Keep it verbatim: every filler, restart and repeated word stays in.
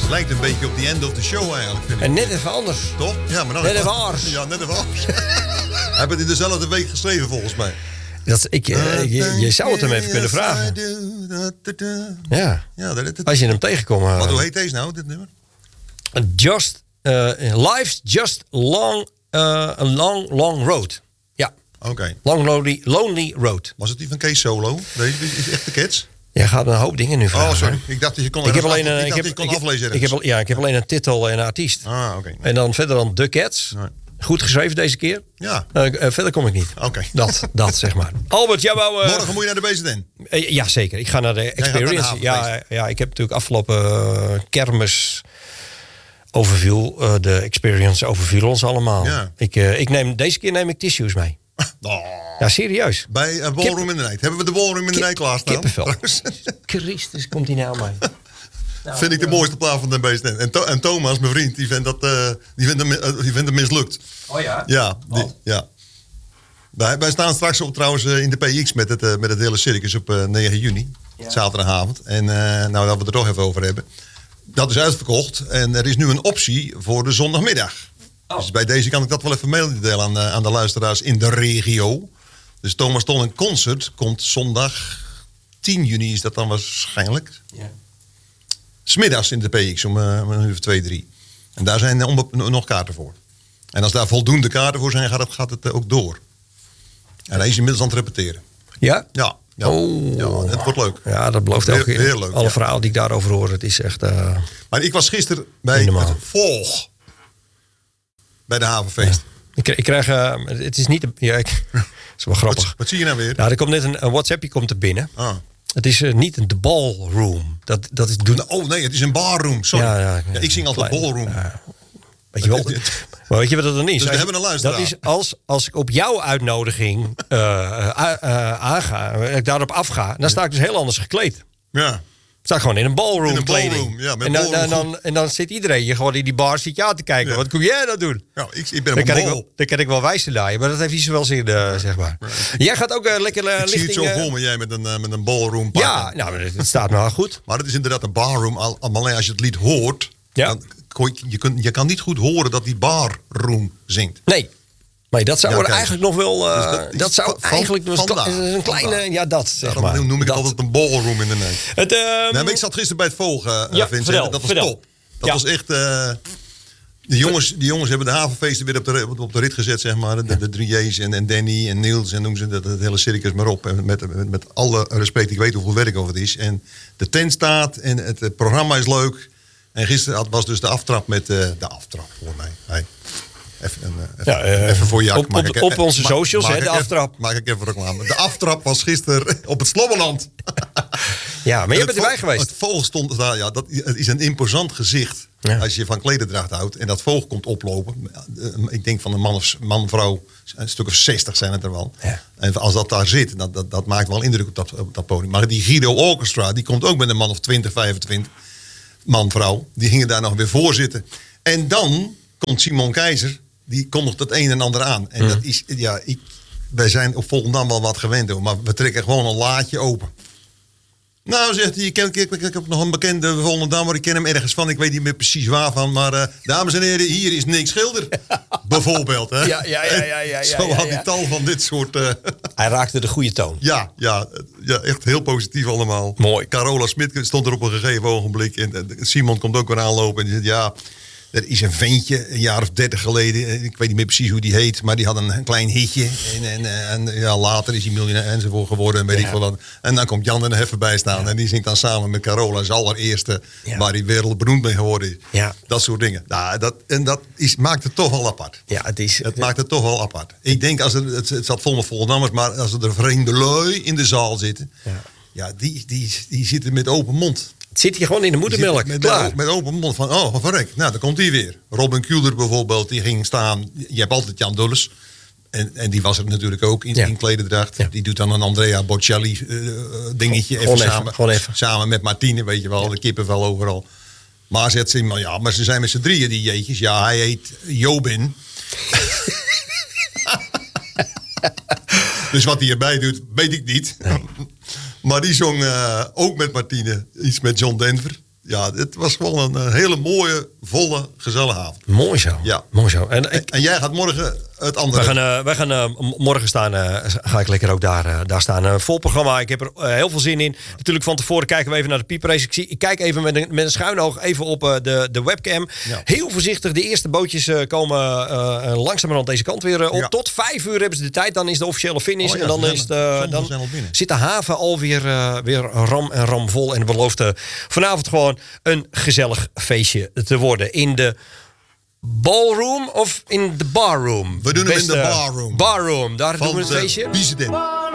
Het lijkt een beetje op the end of the show eigenlijk. Vind ik. En net even anders. Toch? Ja, maar dan Net even anders. Ja, net even anders. Hij heeft het in dezelfde week geschreven volgens mij. Dat, ik, uh, je, je zou het hem even kunnen vragen. Ja. Ja, dat, dat, Als je hem tegenkomt. Uh, Wat, hoe heet deze nou, dit nummer? Just, uh, Life's just long, uh, a long, long road. Ja. Oké. Okay. Long, lonely, lonely road. Was het die van Kees Solo? Deze is echt de Cats? Jij gaat een hoop dingen nu vragen. Oh, sorry. Ik dacht dat je kon, ik heb alleen, af, uh, ik ik dacht heb, je kon ik, aflezen. Ik heb, ja, ik heb alleen een titel en een artiest. Ah, oké. Okay. Nee. En dan verder dan The Cats. Nee. Goed geschreven deze keer. Ja. Uh, uh, verder kom ik niet. Oké. Okay. Dat, dat zeg maar. Albert, jij wou... Uh, Morgen moet je naar de B Z N. Uh, ja, zeker. Ik ga naar de Experience. Naar de ja, ja, ik heb natuurlijk afgelopen uh, kermis overviel. Uh, de Experience overviel ons allemaal. Ja. Ik, uh, ik neem, deze keer neem ik tissues mee. Oh. Ja, serieus. Bij uh, Ballroom in the Night. Hebben we de Ballroom in the Night klaarstaan? Kippenvel. Christus, komt hij nou mee? Nou, vind ik de mooiste plaat van de B Z N. En, to- en Thomas, mijn vriend, die vindt, dat, uh, die vindt, hem, uh, die vindt hem mislukt. Oh ja? Ja. Die, oh. ja. Wij, wij staan straks op, trouwens uh, in de P X met het, uh, met het hele circus op uh, negen juni. Ja. Zaterdagavond. En uh, nou, dat we het er toch even over hebben. Dat is uitverkocht. En er is nu een optie voor de zondagmiddag. Oh. Dus bij deze kan ik dat wel even meedelen aan, uh, aan de luisteraars in de regio. Dus Thomas Ton Concert komt zondag tien juni is dat dan waarschijnlijk. Ja. 'Smiddags in de P X om uh, een uur of twee, drie. En daar zijn onbe- nog kaarten voor. En als daar voldoende kaarten voor zijn, gaat het, gaat het ook door. En hij is inmiddels aan het repeteren. Ja? Ja. Ja, oh. ja het wordt leuk. Ja, dat belooft elke keer. Heel leuk. Alle ja. verhalen die ik daarover hoor, het is echt... Uh, maar ik was gisteren bij het Volg. Bij de Havenfeest. Ja. Ik, ik krijg... Uh, het is niet... Een, ja, ik, dat is wel grappig. Wat, wat zie je nou weer? Nou, er komt net een, een WhatsAppje komt er binnen. Ah. Het is uh, niet een de ballroom. Dat, dat is doen... Oh nee, het is een barroom. Sorry. Ja, ja, ja, ja, ik zing altijd klein, ballroom. Ja. Weet je wel, maar weet je wat dat dan is? Dus we hebben een luisteraar. Dat is als, als ik op jouw uitnodiging uh, uh, uh, aanga, ik daarop afga, dan sta ik dus heel anders gekleed. Ja. Sta ik gewoon in een ballroom in een kleding. Ballroom, ja, met en, dan, ballroom en, dan, en dan zit iedereen hier gewoon in die bar zit je aan te kijken. Ja. Wat kun jij dat doen? Ja, ik, ik ben op dan, kan een ik wel, dan kan ik wel wijzen naar je, maar dat heeft niet zoveel zin, uh, zeg maar. Ja, jij gaat ook uh, lekker uh, ik lichting... Ik zie het zo vol met jij met een, uh, met een ballroom pakken. Ja, nou, het staat me wel goed. Maar het is inderdaad een barroom. Al, alleen als je het lied hoort, ja. dan, je, kunt, je kan niet goed horen dat die barroom zingt. Nee. Maar dat zou ja, er eigenlijk nog wel... Uh, dus dat, dat zou van, eigenlijk nog vandaag, een kleine... vandaag. Ja, dat zeg ja, maar. Dan noem ik dat. het altijd een ballroom in de nee. Het, um... nee, maar ik zat gisteren bij het Volgen, uh, ja, Vincent. vertel, dat was vertel. top. Dat ja. was echt... Uh, die, jongens, die jongens hebben de havenfeesten weer op de, op de rit gezet, zeg maar. De, de drie J's en, en Danny en Niels en noem ze dat, het hele circus maar op. En met, met, met alle respect, ik weet hoeveel werk over het is. En de tent staat en het, het programma is leuk. En gisteren was dus de aftrap met... Uh, de aftrap, voor mij. Hey. Even, een, even, ja, uh, even voor Jack. Op, op, ik, op onze ma- socials, hè, de aftrap. Even, maak ik even reclame. De aftrap was gisteren op het Slobberland. Ja, maar je bent erbij geweest. Het voog stond daar, ja, dat het is een imposant gezicht. Ja. Als je van klederdracht houdt en dat voog komt oplopen. Ik denk van een man of man, vrouw, een stuk of zestig zijn het er wel. Ja. En als dat daar zit, dat, dat, dat maakt wel indruk op dat, op dat podium. Maar die Guido Orchestra, die komt ook met een man of twintig, vijfentwintig. Man, vrouw. Die gingen daar nog weer voor zitten. En dan komt Simon Keizer. Die kondigt het een en ander aan. En mm. dat is, ja, ik, wij zijn op Volendam wel wat gewend, hoor, maar we trekken gewoon een laadje open. Nou, zegt hij, ik, ken, ik, ik, ik heb nog een bekende Volendammer, ik ken hem ergens van, ik weet niet meer precies waarvan, maar uh, dames en heren, hier is Nick Schilder. Bijvoorbeeld, hè? Ja, ja, ja, ja, ja, Zo ja, had ja. hij tal van dit soort... Uh, hij raakte de goede toon. Ja, ja, ja, echt heel positief allemaal. Mooi. Carola Smit stond er op een gegeven ogenblik en uh, Simon komt ook weer aanlopen en die zegt, ja... Er is een ventje, een jaar of dertig geleden, ik weet niet meer precies hoe die heet, maar die had een, een klein hitje. En, en, en ja, later is hij miljonair enzovoort geworden. En, weet ja. ik veel en dan komt Jan er even bij staan. Ja. En die zingt dan samen met Carola, zijn allereerste, ja. waar hij wereldberoemd mee geworden is. Ja. Dat soort dingen. Nou, dat, en dat is, maakt het toch wel apart. Ja, het is, het maakt het toch wel apart. Ik denk, als er, het, het zat vol met Vollendammers, maar als er vreemde lui in de zaal zitten, ja, ja die, die, die zitten met open mond. Het zit hier gewoon in de moedermelk. Met, klaar. Met open mond van, oh, verrek. Nou, dan komt hij weer. Robin Kuhler bijvoorbeeld, die ging staan. Je hebt altijd Jan Dulles. En, en die was er natuurlijk ook in, ja. in klederdracht. Ja. Die doet dan een Andrea Bocelli uh, dingetje. Even, even, samen, gewoon even. samen met Martine, weet je wel. Ja. De kippenvel overal. Maar zegt ze, maar ja, maar ze zijn met z'n drieën, die jeetjes. Ja, hij heet Jobin. Dus wat hij erbij doet, weet ik niet. Nee. Maar die zong uh, ook met Martine iets met John Denver. Ja, het was gewoon een hele mooie, volle, gezellige avond. Mooi zo. Ja. Mooi zo. En, en, en jij gaat morgen het andere... Wij gaan, uh, wij gaan uh, morgen staan, uh, ga ik lekker ook daar, uh, daar staan. Uh, vol programma, ik heb er uh, heel veel zin in. Natuurlijk van tevoren kijken we even naar de pieprace. Ik, zie, ik kijk even met een, met een schuin oog even op uh, de, de webcam. Ja. Heel voorzichtig, de eerste bootjes uh, komen uh, langzamerhand deze kant weer uh, op. Ja. Tot vijf uur hebben ze de tijd, dan is de officiële finish. Oh, ja, en dan, is het, uh, dan zit de haven alweer uh, weer ram en ram vol. En het belooft uh, vanavond gewoon een gezellig feestje te worden. In de ballroom of in de barroom? We doen Beste, hem in de barroom. Barroom, daar van doen we een feestje. Biesden.